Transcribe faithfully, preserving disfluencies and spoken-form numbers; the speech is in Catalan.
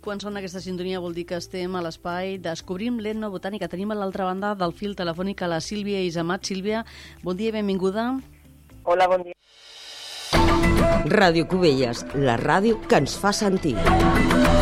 quan sona aquesta sintonia vol dir que estem a l'espai Descobrim l'Etnobotànica. Tenim a l'altra banda del fil telefònic a la Sílvia Isemat. Sílvia, bon dia i benvinguda. Hola, bon dia. Ràdio Cubelles, la ràdio que ens fa sentir.